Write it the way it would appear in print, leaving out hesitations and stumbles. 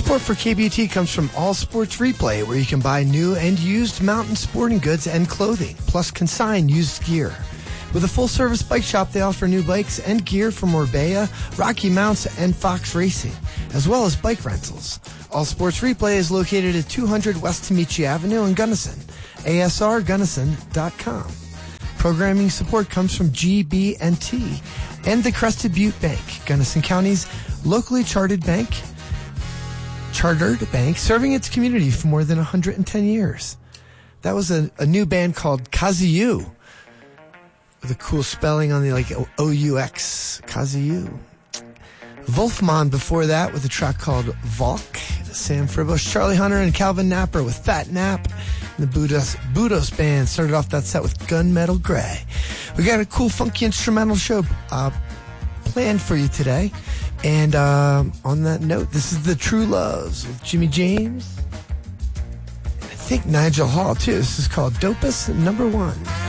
Support for KBT comes from All Sports Replay, where you can buy new and used mountain sporting goods and clothing, plus consign used gear. With a full-service bike shop, they offer new bikes and gear from Orbea, Rocky Mounts, and Fox Racing, as well as bike rentals. All Sports Replay is located at 200 West Tamichi Avenue in Gunnison. ASRGunnison.com. Programming support comes from GB&T and the Crested Butte Bank, Gunnison County's locally chartered bank, serving its community for more than 110 years. That was a new band called Kaziu, with a cool spelling on the O-U-X, Kaziu. Wolfman before that with a track called Volk. Sam Fribush, Charlie Hunter, and Calvin Napper with Fat Nap. And the Budos Band started off that set with Gunmetal Gray. We got a cool, funky instrumental show planned for you today. And on that note, this is The True Loves with Jimmy James. And I think Nigel Hall, too. This is called Dopus #1.